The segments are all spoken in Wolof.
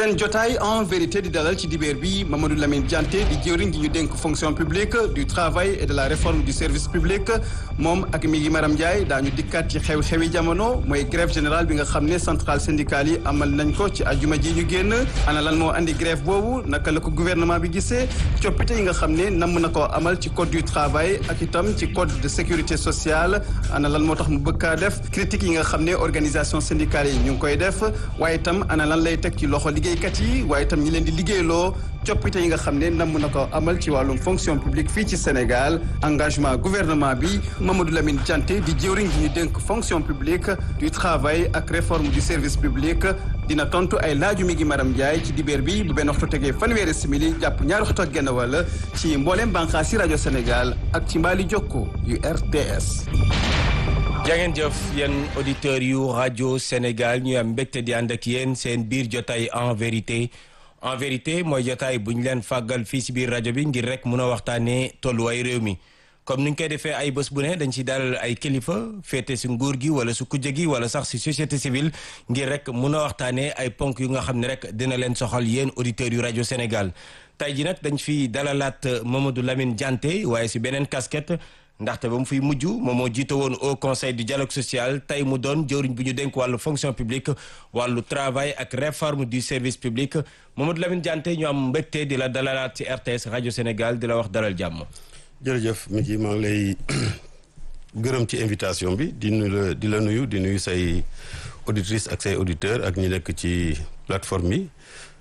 seen jotaay en vérité di dalal ci dibéer bi Mamadou Lamine Dianté di jëwriñ gi ñu dénk fonction publique du travail et de la réforme du service public moom ak mi ngi Maram Ndiaye daañu dikkaat ci xew-xewi jamono mooy grève générale bi nga xam ne centrale syndicale yi amal nañ ko ci ajuma ji ñu génn ana lan moo andi grève boobu naka la ko gouvernement bi gisee coppite yi nga xam ne namm na koo amal ci code du travail ak itam ci code de sécurité sociale ana lan moo tax mu bëgg kaa def critique yi nga xam ne organisation syndicale yi ñu ngi koy def waaye itam ana lan lay teg ci loxo liggéeykat yi waaye itam ñi leen di liggéeyloo coppite yi nga xam ne namm na ko amal ci wàllum fonction publique fii ci Sénégal engagement gouvernement bi Mamadou Lamine Dianté di jëwriñ gi ñu dénk fonction publique du travail ak réforme du service public dina tontu ay laaju mi ngi Maram Ndiaye ci dibéer bi bu benn waxtu tegee fanweeri simili jàpp ñaari waxtu ak genn wàll ci mbooleem bànqaas yi rajo Sénégal ak ci mbaali jokko yu RTS. jangeen jëf yéen auditeurs yu rajo Sénégal ñu am mbégte di ànd ak yéen seen biir jotaay en vérité mooy jotaay bu ñu leen fàggal fii si biir rajo bi ngir rek mun a waxtaanee tolluwaay réew mi comme ni ñu koy defee ay bés bu ne dañ ci dalal ay kilifa féete si nguur gi wala su kujje gi wala sax si société civile ngir rek mun a waxtaanee ay ponk yu nga xam ne rek dina leen soxal yéen auditeurs yu rajo Sénégal tey ji nag dañ fi dalalaat Mamadou Lamine Dianté waaye si beneen casquette ndaxte ba mu fiy mujj moom moo jiite woon au conseil du dialogue social tey mu doon jëwriñ bu ñu dénk wàllu fonction publique wàllu travail ak réforme du service public Mamadou Lamine Dianté ñu am mbégte di la dalalaat ci RTS rajo Sénégal di la wax dalal jàmm. jërëjëf mi ngi maa ngi lay gërëm ci invitation bi di la nuyu say auditrices ak say auditeurs ak ñi nekk ci plateforme yi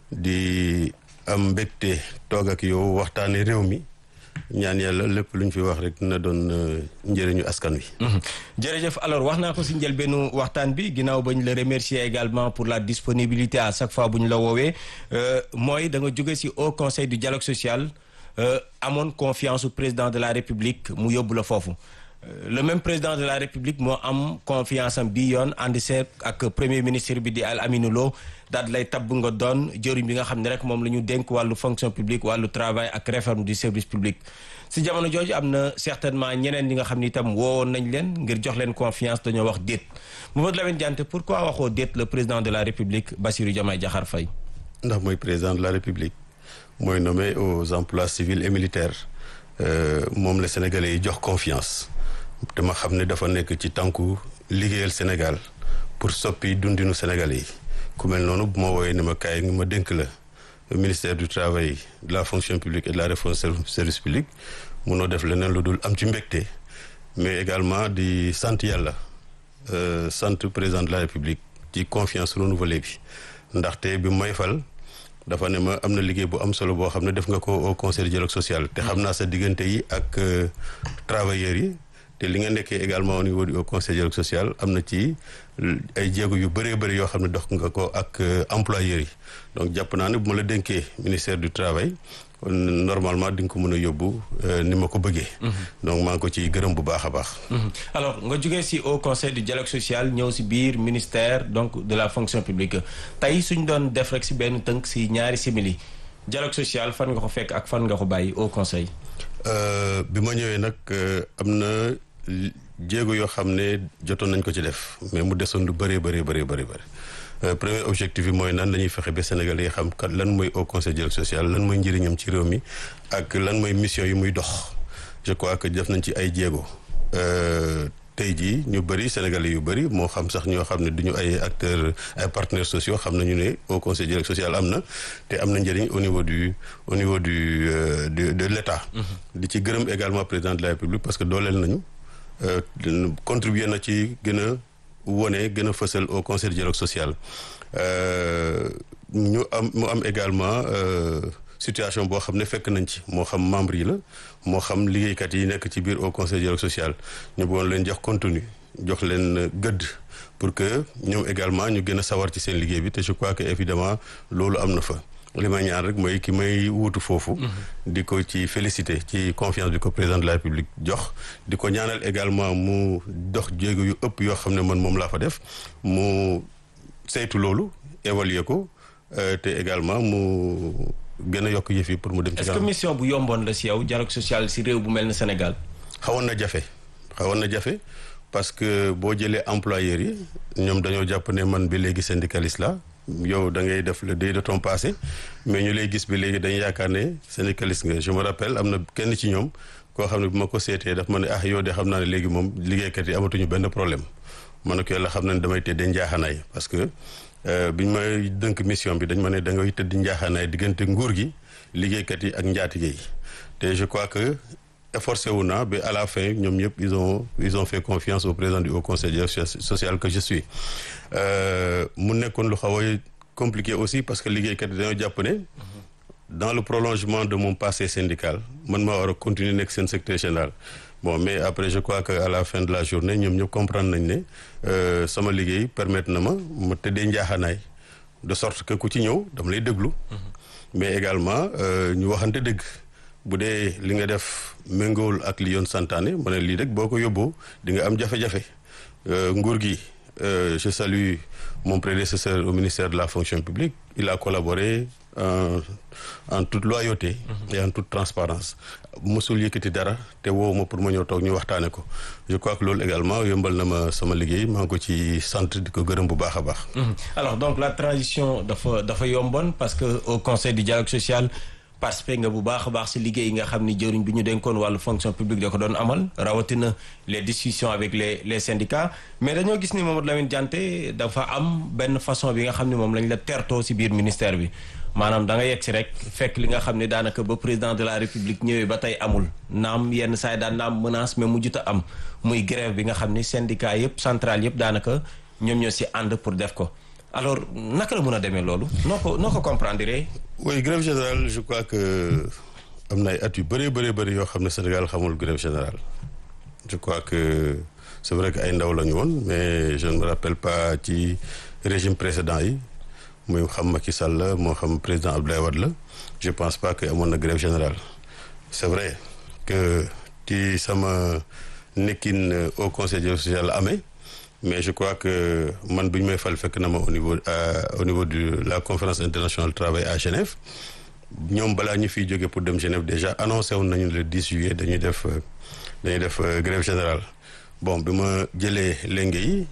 di am mbégte toog ak yow waxtaane réew mi. ñaan yàlla lépp lu ñu fi wax rek dina doon njëriñu askan wi. jërëjëf alors wax naa ko si njëlbeenu waxtaan bi ginnaaw ba ñu la remercier également pour la disponibilité à chaque fois bu ñu la woowee mooy da nga jóge si au conseil du dialogue social amoon confiance au président de la république mu yóbbu la foofu. le même président de la république moo am confiance am bii yoon ànd seet ak premier ministre bi di Al Aminou Lo daal di lay tabb nga doon jëriñ bi nga xam ne rek moom la ñu dénk wàllu fonction publique wàllu travail ak réforme du service public. si jamono jooju am na certainement ñeneen ñi nga xam ni itam woowoon nañ leen ngir jox leen confiance dañoo wax déet Mamadou Lamine Dianté pourquoi waxoo déet le président de la république Bassirou Diomaye Diakhar Faye. ndax mooy président de la république mooy nommé aux emplois civils et militaires moom la Sénégalais yi jox confiance. dama xam ne dafa nekk ci tànku liggéeyal Sénégal pour soppi dundinu Sénégalais yi ku mel noonu bu ma wooyee ne ma kaay nga ma dénk la ministère du travail de la fonction publique et de la réforme service public munoo def leneen lu dul am ci mbégte mais également di sant yàlla sant président de la République ci confiance renouvelée bi ndaxte bi may fal dafa ne ma am na liggéey bu am solo boo xam ne def nga ko au conseil du dialogue social te xam naa sa diggante yi ak travailleurs yi te li nga nekkee également au niveau du Haut Conseil dialogue social am na ci ay jéego yu bëree bëri yoo xam ne dox nga ko ak employeurs yi donc jàpp naa ne bu ma la dénkee ministère du travail normalement di nga ko mën a yóbbu ni ma ko bëggee. donc maa ngi ko ci gërëm bu baax a baax. alors nga jógee si Haut Conseil du dialogue social ñëw si biir ministère donc de la fonction publique tey suñ doon def rek si benn tënk si ñaari simili dialogue social fan nga ko fekk ak fan nga ko bàyyi Haut Conseil. bi ma ñëwee nag am na jéego yoo xam ne jotoon nañ ko ci def mais mu desoon lu bëree bëri premier objectif bi mooy nan la ñuy fexe ba Sénégalais yi xam kat lan mooy au conseil dialogue social lan mooy njëriñam ci réew mi ak lan mooy mission yi muy dox je crois que def nañ ci ay jéego tey jii ñu bëri Sénégalais yu bëri moo xam sax ñoo xam ne duñu ay acteurs ay partenaires sociaux xam nañu ne au conseil dialogue social am na te am na njëriñ au niveau de l'État. di ci gërëm également président de la République parce que dooleel nañu contribuer na ci gën a gën a fësal au conseil du dialogue social mu am également situation boo xam ne fekk nañ ci moo xam membre yi la moo xam liggéeykat yi nekk ci biir au conseil du dialogue social ñu bëggoon leen jox contenu jox leen gëdd pour que ñoom également ñu gën a sawar ci seen liggéey bi te je crois que évidemment loolu am na fa li may ñaan rek mooy ki may wuutu foofu di ko ci féliciter ci confiance bi ko président de la République jox di ko ñaanal également mu dox jéego yu ëpp yoo xam ne man moom laa fa def mu saytu loolu évaluer ko te également mu gën a yokk yëf yi pour mu dem ci est-ce que mission bu yomboon la si yow dialogue social si réew bu mel ne Sénégal xawoon na jafe parce que boo jëlee employeurs yi ñoom dañoo jàpp ne man bi léegi syndicaliste la yow da ngay def le deuil de ton passé mais ñu lay gis bi léegi dañu yaakaar ne syndicaliste nga. Je me rappelle am na kenn ci ñoom koo xam ne bu ma ko seetee daf ma ne yow de xam naa ne léegi moom liggéeykat yi amatuñu benn problème ma ne ko yàlla xam na ne damay tëddee njaaxaanaay parce que biñ may dënk mission bi dañ ma ne da ngay tëdd njaaxaanaay diggante nguur gi liggéeykat yi ak njaatige yi te je crois que efforcé wu naa ba à la fin ñoom ñëpp ils ont fait confiance au président du Haut Conseil social que je suis mu nekkoon lu xaw a compliqué aussi parce que liggéeykat yi dañoo jàpp ne dans le prolongement de mon passé syndical man maa war a continuer nekk seen secrétaire général bon mais après je crois que à la fin de la journée ñoom ñëpp comprendre nañ ne sama liggéey permettre na ma tëddee njaaxaanaay de sorte que ku ci ñëw dama lay déglu mais également ñu waxante dëgg bu dee li nga def méngoowul ak li yoon santaane ma ne lii rek boo ko yóbboo di nga am jafe-jafe nguur gi je salue mon prédécesseur au ministère de la fonction publique il a collaboré en toute loyauté et en toute transparence mosul yëkkati dara te woowu ma pour ma ñëw toog ñu waxtaane ko je crois que loolu également yombal na ma sama liggéey maa ngi ko ci sant di ko gërëm bu baax a baax. Alors donc la transition dafa yomboon parce que au conseil du dialogue social participé nga bu baax a baax si liggéey yi nga xam ni jëriñ bi ñu dénkoon wàllu fonction publique da ko doon amal rawatina les discussions avec les syndicats mais dañoo gis ni Mamadou Lamine Dianté dafa am benn façon bi nga xam ni moom lañ la tertoo si biir ministère bi maanaam da nga yegg si rek fekk li nga xam ne daanaka ba président de la république ñëwee ba tey amul naam yenn saa yi daan na am menace mais mujjut a am muy grève bi nga xam ni syndicat yëpp central yëpp daanaka ñoom ñoo si ànd pour def ko alors naka la mën a demee loolu noo ko comprendre. oui grève générale je crois que am na ay at yu bëri yoo xam ne Sénégal xamul grève générale je crois que c'est vrai que ay ndaw la ñu woon mais je ne me rappelle pas ci régime précédent yi muy xam Macky Sall la moo xam président Abdoulaye Wade la je pense pas que amoon na grève générale c'est vrai que ci sama nekkin au conseil social la amee mais je crois que man bu ñu may fal fekk na ma au niveau de la conférence internationale du travail à Genève ñoom balaa ñu fiy jógee pour dem Genève déjà annoncé woon nañu le 10 juillet dañuy def grève générale bon bi ma jëlee lenge yi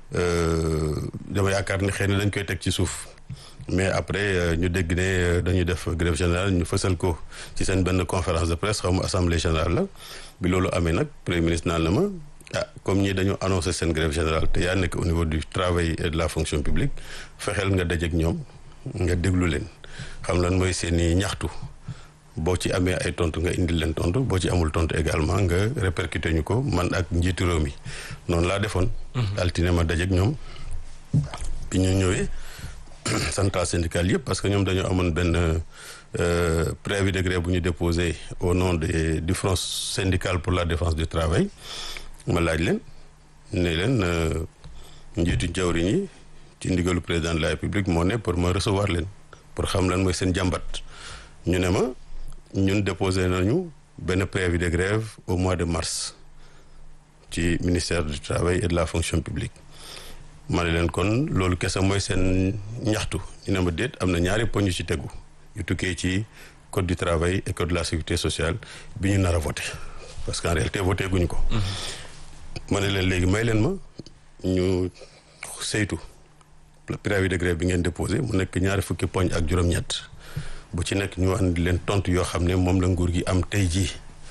dama yaakaar ne xëy na dañ koy teg ci suuf mais après ñu dégg ne dañuy def grève générale ñu fësal ko ci seen benn conférence de presse xaw ma assemblée générale la bi loolu amee nag premier ministre naan la ma comme ñi dañu annoncé seen grève générale te yaa nekk au niveau du travail et de la fonction publique fexeel nga dajeek ñoom nga déglu leen xam lan mooy seeni ñaxtu boo ci amee ay tontu nga indil leen tontu boo ci amul tontu également nga répercuté ñu ko man ak njiitu réew mi noonu laa defoon. altine ma dajeek ñoom bi ñu ñëwee centrale syndicale yëpp parce que ñoom dañoo amoon benn préavis de grève bu ñu déposé au nom du front syndical pour la défense du travail. ma laaj leen ne leen njiitu jawriñ yi ci ndigalu président de la république moo ne pour ma recevoir leen pour xam lan mooy seen jàmbat ñu ne ma ñun déposé nañu benn préavis de grève au mois de mars ci ministère du travail et de la fonction publique ma ne leen kon loolu kese mooy seen ñaxtu ñu ne ma déet am na ñaari poñ yu ci tegu yu tukkee ci code du travail et code de la sécurité sociale bi ñu nar a voté parce qu'en réalité voté guñu ko. ma ne leen léegi may leen ma ñu saytu préavis de grève bi ngeen déposé mu nekk ñaari fukki poñ ak juróom-ñett bu ci nekk ñu andi leen tontu yoo xam ne moom la nguur gi am tey jii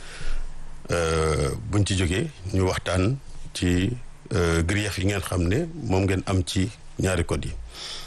buñ ci jógee ñu waxtaan ci grief yi ngeen xam ne moom ngeen am ci ñaari code yi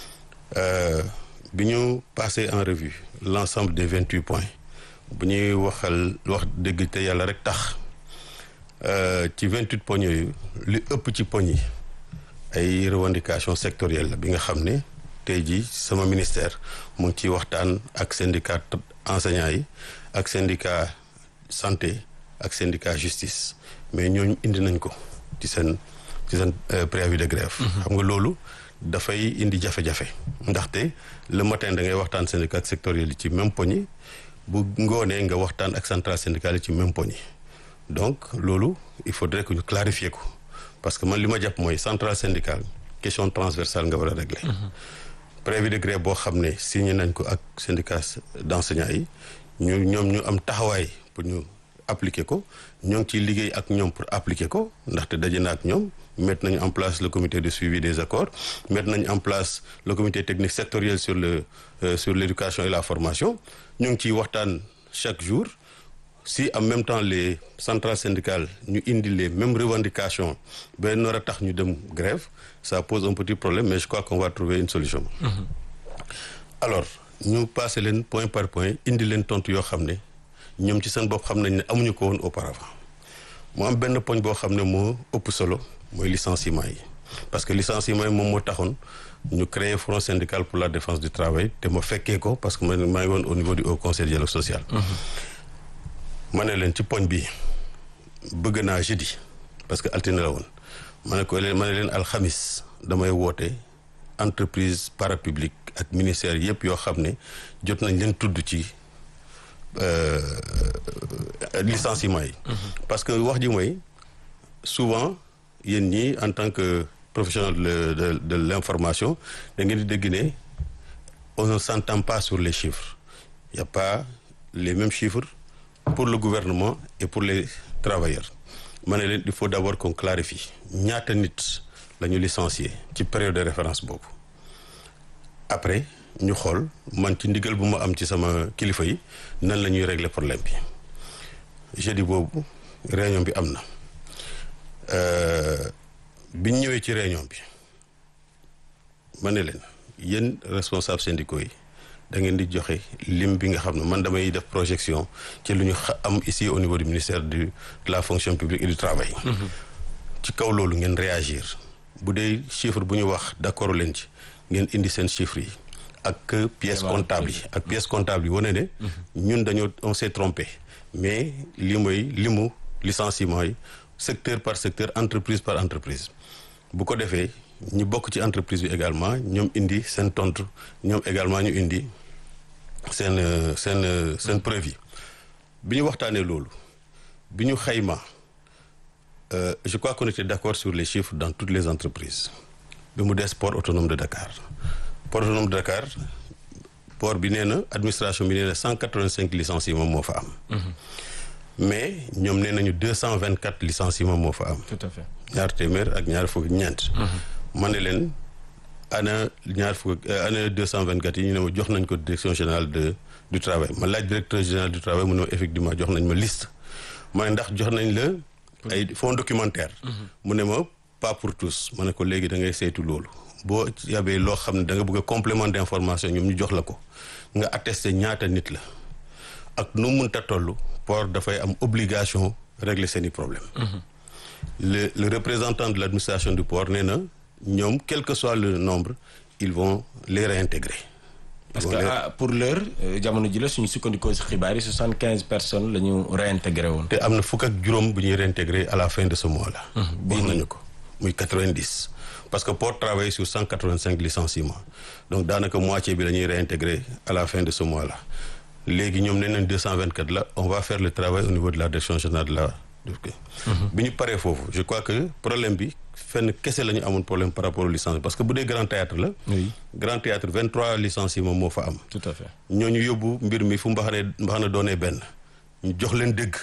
bi ñu passé en revue l'ensemble des 28 points bu ñuy wax dëgg te yàlla rek tax ci 28 poñ yooyu li ëpp ci poñ yi ay revendications sectorielles la bi nga xam ne tey jii sama ministère mu ngi ciy waxtaan ak syndicat enseignants yi ak syndicat santé ak syndicat justice mais ñooñu indi nañ ko ci seen préavis de grève. xam nga loolu dafay indi jafe-jafe ndaxte le matin da ngay waxtaan syndicat sectoriel yi ci même poñ yi bu ngoonee nga waxtaan ak centrale syndicale yi ci même poñ yi donc loolu il faudrait que ñu clarifier ko parce que man li ma jàpp mooy centrale syndicale question transversale nga war a régler. préavis de grève boo xam ne signé nañ ko ak syndicat d'enseignants yi ñoom ñu am taxawaay pour ñu appliquer ko ñoo ngi ciy liggéey ak ñoom pour appliquer ko ndaxte daje na ak ñoom mettre nañu en place le comité de suivi des accords mettre nañu en place le comité technique sectoriel sur l'éducation et la formation ñu ngi ciy waxtaan chaque jour. Si en même temps les centrales syndicales ñu indi les mêmes revendications ba nar a tax ñu dem grève ça pose un petit problème mais je crois qu'on va trouver une solution. Alors ñu passé leen point par point indi leen tontu yoo xam ne ñoom ci seen bopp xam nañ ne amuñu ko woon auparavant mu am benn poñ boo xam ne moo ëpp solo mooy licenciement yi parce que licenciement yi moom moo taxoon ñu créer front syndical pour la défense du travail te ma fekkee ko parce que maa ngi woon au niveau du Haut Conseil du dialogue social. ma ne leen ci poñ bi bëgg naa jeudi parce que altine la woon ma ne leen alxamis damay woote entreprise parapublique ak ministère yëpp yoo xam ne jot nañ leen tudd ci licenciement yi. parce que wax ji mooy souvent yéen ñii en tant que professionnel de l'information da ngeen di dégg ne on ne s'entend pas sur les chiffres il y a pas les mêmes chiffres pour le gouvernement et pour les travailleurs ma ne leen il faut d'abord qu'on clarifie ñaata nit la ñu licencier ci période de référence boobu après ñu xool man ci ndigal bu ma am ci sama kilifa yi nan la ñuy régler problème bi jeudi boobu réunion bi am na biñ ñëwee ci réunion bi ma ne leen yéen responsables syndicaux yi da ngeen di joxe lim bi nga xam ne man damay def projection ci lu ñu am ici au niveau du ministère de la fonction publique et du travail. ci kaw loolu ngeen réagir bu dee chiffre bu ñu wax d'accord leen ci ngeen indi seen chiffres yi ak pièces comptables yi ak pièces comptables yi wane ne ñun dañoo on s'est trompé mais li mooy limu licenciement yi secteur par secteur entreprise par entreprise bu ko defee ñu bokk ci entreprise bi également ñoom indi seen tontu ñoom également ñu indi seen preuve yi bi ñu waxtaanee loolu bi ñu xayma je crois qu'on était d'accord sur les chiffres dans toutes les entreprises bi mu des port autonome de Dakar port autonome de Dakar port bi nee na administration bi nee na 185 licenciements moo fa am. mais ñoom nee nañu 224 licenciements moo fa am. tout à fait ñaar téeméer ak ñaar fukk ñeent. ma ne leen ana 224 yi ñu ne ma jox nañ ko direction générale du travail ma laaj directeur général du travail mu ne ma effectivement jox nañ ma liste ma ne ndax jox nañ la ay fonds documentaires. mu ne ma pas pour tous ma ne ko léegi da ngay saytu loolu boo yabee loo xam ne da nga bëgg a complément d'information ñoom ñu jox la ko nga attester ñaata nit la ak nu munta toll port dafay am obligation régler seeni problème le représentant de l'administration du port nee na ñoom quel que soit le nombre ils vont les réintégrer. parce que pour l'heure jamono ji la suñu sukkandikoo si xibaar yi 75 personnes la ñu réintégré woon. te am na fukk ak juróom bu ñuy réintégré à la fin de ce mois là. wax nañu ko muy 90. parce que port travaille sur 185 licenciements donc daanaka moitié bi la ñuy réintégré à la fin de ce mois là léegi ñoom nee nañ 224 la on va faire le travail au niveau de la direction générale de la. bi ñu paree foofu je crois que problème bi fenn kese la ñu amoon problème par rapport au licenciement parce que bu dee grand théâtre la. oui grand théâtre 23 licenciements moo fa am. tout à fait ñooñu yóbbu mbir mi fu mbaxane doonee benn ñu jox leen dëgg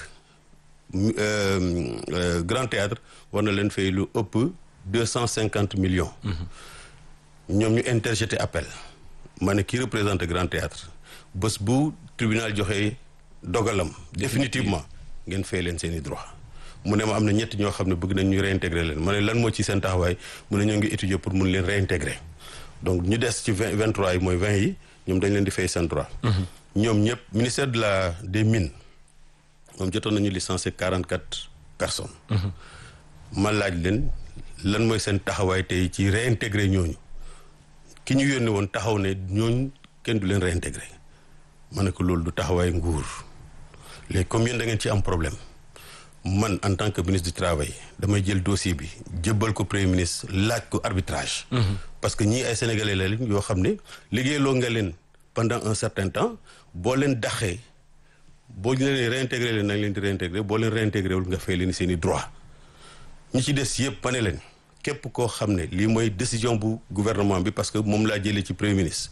grand théâtre war na leen fay lu ëpp 250 millions. ñoom ñu interjeté appel ma ne kii représente grand théâtre bés bu tribunal joxe dogalam définitivement ngeen fay leen seen i droit mu ne ma am na ñett ñoo xam ne bëgg nañ ñu réintégrer leen ma ne lan moo ci seen taxawaay mu ne ñoo ngi étudier pour mun leen réintégrer donc ñu des ci 23 yi mooy 20 yi ñoom dañ leen di fay seen droit. ñoom ñëpp ministère des mines moom jotoon nañu licencier 44 personnes. ma laaj leen lan mooy seen taxawaay tey ci réintégrer ñooñu ki ñu yónnee woon taxaw ne ñooñu kenn du leen réintégrer ma ne ko loolu du taxawaay nguur léegi comme yéen da ngeen ci am problème man en tant que ministre du travail damay jël dossier bi jébbal ko premier ministre laaj ko arbitrage. parce que ñii ay sénégalais la leen yoo xam ne liggéeyloo nga leen pendant un certain temps boo leen daxee boo leen réintégré leen nañ leen di réintégré boo leen réintégré wul nga fay leen seen i droit ñi ci des yëpp ma ne leen képp koo xam ne lii mooy décision bu gouvernement bi parce que moom laa jëlee ci premier ministre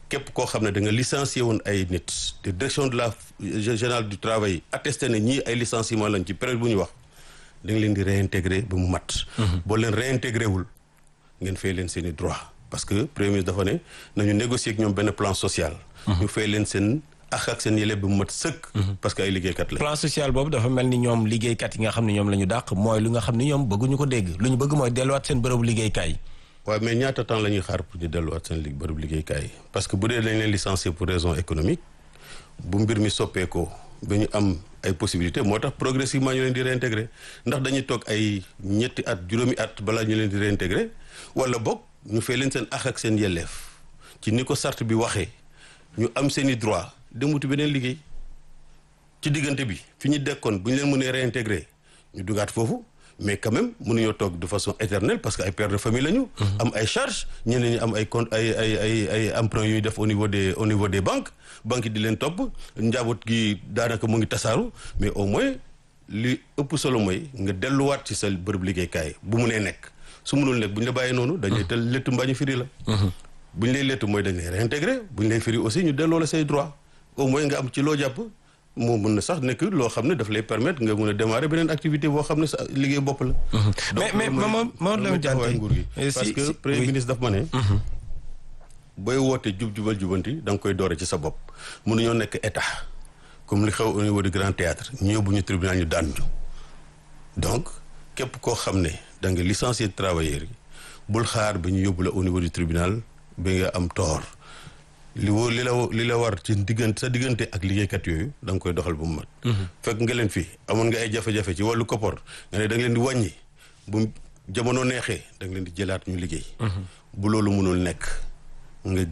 képp koo xam ne da nga licencié woon ay nit te direction de la générale du travail attesté na ñii ay licenciement lañ ci période bu ñu wax da nga leen di réintégrer ba mu mat. boo leen réintégré wul ngeen fay leen seen i droit parce que premier ministre dafa ne nañu négocier ak ñoom benn plan social. ñu fay leen seen ak seen yële ba mu mat sëkk. parce que ay liggéeykat la. plan social boobu dafa mel ni ñoom liggéeykat yi nga xam ne ñoom la ñu dàq mooy lu nga xam ne ñoom bëgguñu ko dégg lu ñu bëgg mooy delluwaat seen bërëbu liggéeykaay. waaw mais ñaata temps la ñuy xaar pour ñu delluwaat seen bërëbu liggéeykaay parce que bu dee dañ leen licencier pour raison économique bu mbir mi soppeekoo ba ñu am ay possibilités moo tax progressivement ñu leen di réintégrer ndax dañuy toog ay ñetti at juróomi at balaa ñu leen di réintégrer wala boog ñu fay leen seen ak seen yelleef ci ni ko charte bi waxee ñu am seen i droit demuti beneen liggéey ci diggante bi fi ñu dekkoon bu ñu leen mënee réintégrer ñu dugaat foofu mais quand même mënuñoo toog de façon éternelle parce que ay pères de famille lañu. am ay charges ñeneen ñi am ay compte ay emprunts yuy def au niveau des banques yi di leen topp njaboot gi daanaka mu ngi tasaaru mais au moins li ëpp solo mooy nga delluwaat ci sa bërëb liggéeykaay bu munee nekk su munul nekk bu ñu la bàyyee noonu. dañuy tel létt mbaa ñu firi la. bu ñu lay létt mooy dañ lay réintégrer bu ñu lay firi aussi ñu delloo la say droit au moins nga am ci loo jàpp. moo mën na sax nekk loo xam ne daf lay permettre nga mën a démarrer beneen activité boo xam ne sa liggéey bopp la. mais Mamadou Lamine Diante nguur gi parce que premier ministre daf ma ne. booy woote jubal jubanti da nga koy doore ci sa bopp. mënuñoo nekk état comme li xew au niveau du grand théâtre ñu yóbbu ñu tribunal ñu daan ñu. donc képp koo xam ne da nga licencier travailleurs yi bul xaar ba ñu yóbbu la au niveau du tribunal ba nga am tort. li la war ci sa diggante ak liggéeykat yooyu da nga koy doxal bu mu mat. fekk nga leen fii amoon nga ay jafe-jafe ci wàllu koppar nga ne da nga leen di wàññi bu jamono neexee da nga leen di jëlaat ñu liggéey. bu loolu mënul nekk nga